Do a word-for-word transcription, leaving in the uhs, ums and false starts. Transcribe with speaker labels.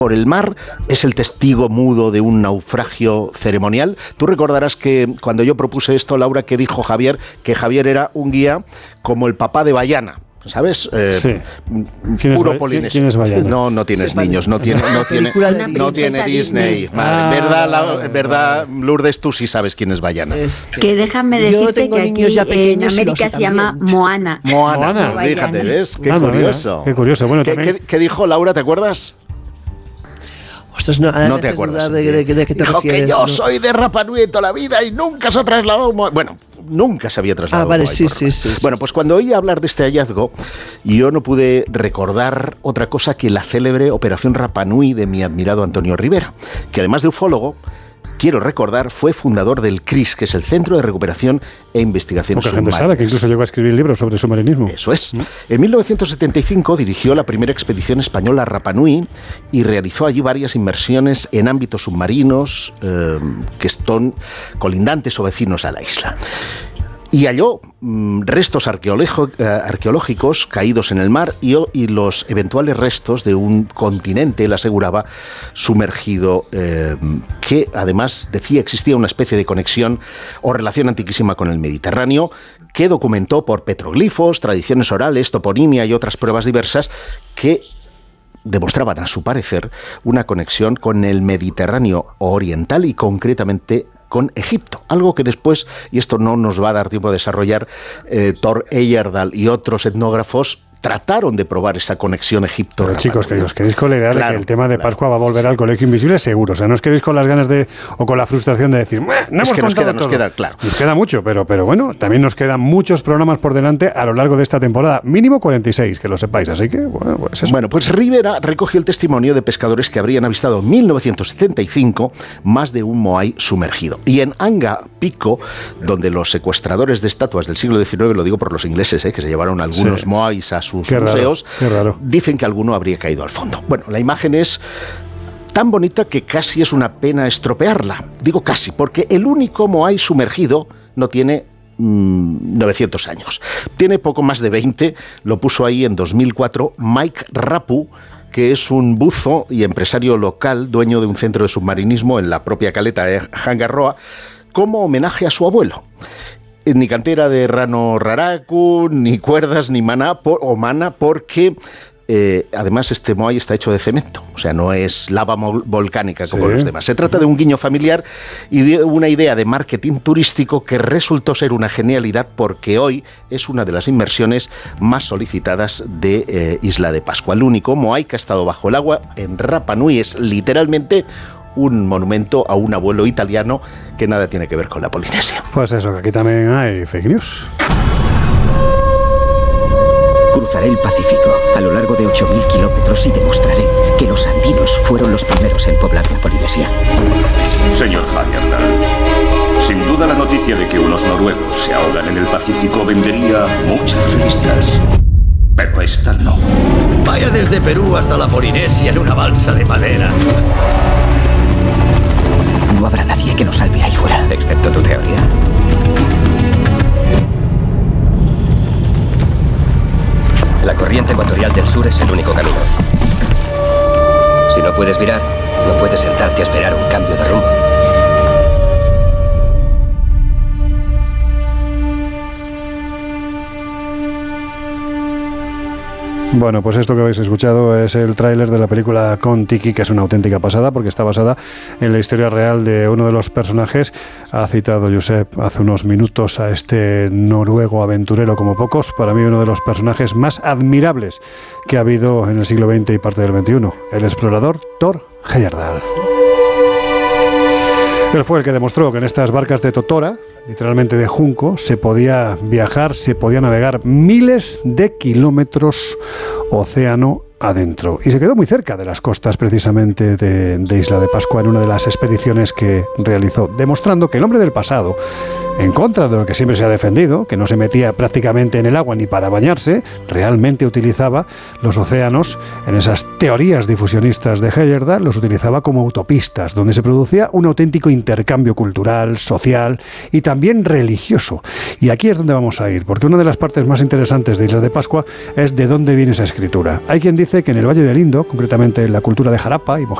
Speaker 1: por el mar, es el testigo mudo de un naufragio ceremonial. Tú recordarás que cuando yo propuse esto, Laura, que dijo Javier, que Javier era un guía como el papá de Bayana. ¿Sabes? Eh,
Speaker 2: sí.
Speaker 1: Puro polinesio.
Speaker 2: ¿Quién es Bayana?
Speaker 1: No, no tienes niños, no tiene, no tiene, no tiene Disney. Madre,
Speaker 2: Ah,
Speaker 1: verdad, la,
Speaker 2: vale,
Speaker 1: verdad, Lourdes, tú sí sabes quién es Bayana.
Speaker 3: Es que,
Speaker 4: Que déjame decirte que aquí
Speaker 3: ya
Speaker 4: en América se llama Moana.
Speaker 1: Moana,
Speaker 2: Moana.
Speaker 1: fíjate, ¿ves? Qué
Speaker 2: Ah, no,
Speaker 1: curioso.
Speaker 2: mira, qué curioso. Bueno,
Speaker 1: ¿Qué,
Speaker 2: también...
Speaker 1: qué, ¿Qué dijo Laura, te acuerdas?
Speaker 3: Ostras, no,
Speaker 1: No te acuerdas.
Speaker 3: De, de, de, de qué te
Speaker 1: Dijo
Speaker 3: refieres,
Speaker 1: que yo
Speaker 3: ¿no?
Speaker 1: soy de Rapa Nui toda la vida y nunca se ha trasladado. Bueno, nunca se había trasladado.
Speaker 3: Ah, vale,
Speaker 1: Moai
Speaker 3: sí,
Speaker 1: por
Speaker 3: sí,
Speaker 1: Rapa.
Speaker 3: sí, sí.
Speaker 1: Bueno, pues cuando oí hablar de este hallazgo, yo no pude recordar otra cosa que la célebre Operación Rapa Nui de mi admirado Antonio Rivera, que además de ufólogo, quiero recordar, fue fundador del C R I S, que es el Centro de Recuperación e Investigación
Speaker 2: Poca gente
Speaker 1: Submarina.
Speaker 2: sabe que incluso llegó a escribir libros sobre submarinismo.
Speaker 1: Eso es. En mil novecientos setenta y cinco dirigió la primera expedición española a Rapa Nui y realizó allí varias inmersiones en ámbitos submarinos eh, que están colindantes o vecinos a la isla. Y halló mmm, restos arqueológico, eh, arqueológicos caídos en el mar y, y los eventuales restos de un continente, él aseguraba, sumergido, eh, que además decía existía una especie de conexión o relación antiquísima con el Mediterráneo, que documentó por petroglifos, tradiciones orales, toponimia y otras pruebas diversas que demostraban, a su parecer, una conexión con el Mediterráneo oriental y concretamente con Egipto, algo que después, y esto no nos va a dar tiempo a desarrollar, eh, Thor Heyerdahl y otros etnógrafos trataron de probar esa conexión Egipto.
Speaker 2: Pero chicos, que os quedéis con la idea
Speaker 1: claro,
Speaker 2: de que el tema de
Speaker 1: claro.
Speaker 2: Pascua va a volver al Colegio Invisible seguro. O sea, no os quedéis con las ganas de, o con la frustración de decir, no hemos
Speaker 1: es que nos
Speaker 2: contado
Speaker 1: queda, nos
Speaker 2: todo.
Speaker 1: queda, claro.
Speaker 2: Nos queda mucho, pero, pero bueno, también nos quedan muchos programas por delante a lo largo de esta temporada. Mínimo cuarenta y seis, que lo sepáis. Así que, bueno, pues eso.
Speaker 1: Bueno, pues Rivera recogió el testimonio de pescadores que habrían avistado en mil novecientos setenta y cinco más de un moai sumergido. Y en Anga Pico, donde los secuestradores de estatuas del siglo diecinueve, lo digo por los ingleses, eh, que se llevaron algunos
Speaker 2: Sí.
Speaker 1: moais a sus
Speaker 2: Qué raro.
Speaker 1: museos,
Speaker 2: Qué raro.
Speaker 1: dicen que alguno habría caído al fondo. Bueno, la imagen es tan bonita que casi es una pena estropearla. Digo casi, porque el único moai sumergido no tiene mmm, novecientos años. Tiene poco más de veinte, lo puso ahí en dos mil cuatro Mike Rapu, que es un buzo y empresario local, dueño de un centro de submarinismo en la propia caleta de Hangarroa, como homenaje a su abuelo. Ni cantera de rano raraku, ni cuerdas, ni maná por, o mana, porque eh, además este moai está hecho de cemento, o sea, no es lava mol- volcánica como
Speaker 2: Sí.
Speaker 1: los demás. Se trata de un guiño familiar y de una idea de marketing turístico que resultó ser una genialidad porque hoy es una de las inmersiones más solicitadas de eh, Isla de Pascua. El único moai que ha estado bajo el agua en Rapa Nui es literalmente un monumento a un abuelo italiano que nada tiene que ver con la Polinesia.
Speaker 2: Pues eso, que aquí también hay fake news.
Speaker 5: Cruzaré el Pacífico a lo largo de ocho mil kilómetros y demostraré que los andinos fueron los primeros en poblar la Polinesia.
Speaker 6: Señor Heyerdahl, sin duda la noticia de que unos noruegos se ahogan en el Pacífico vendería muchas revistas. Pero esta no.
Speaker 7: Vaya desde Perú hasta la Polinesia en una balsa de madera.
Speaker 5: No habrá nadie que nos salve ahí fuera, excepto tu teoría.
Speaker 7: La corriente ecuatorial del sur es el único camino. Si no puedes virar, no puedes sentarte a esperar un cambio de rumbo.
Speaker 2: Bueno, pues esto que habéis escuchado es el tráiler de la película Kon-Tiki, que es una auténtica pasada porque está basada en la historia real de uno de los personajes. Ha citado Josep hace unos minutos a este noruego aventurero como pocos, para mí uno de los personajes más admirables que ha habido en el siglo veinte y parte del veintiuno, el explorador Thor Heyerdahl. Él fue el que demostró que en estas barcas de totora, literalmente de junco, se podía viajar, se podía navegar miles de kilómetros océano adentro. Y se quedó muy cerca de las costas precisamente de, de Isla de Pascua en una de las expediciones que realizó, demostrando que el hombre del pasado, en contra de lo que siempre se ha defendido, que no se metía prácticamente en el agua ni para bañarse, realmente utilizaba los océanos, en esas teorías difusionistas de Heyerdahl, los utilizaba como autopistas, donde se producía un auténtico intercambio cultural, social y también religioso. Y aquí es donde vamos a ir, porque una de las partes más interesantes de Isla de Pascua es de dónde viene esa escritura. Hay quien dice que en el Valle del Indo, concretamente en la cultura de Jarapa y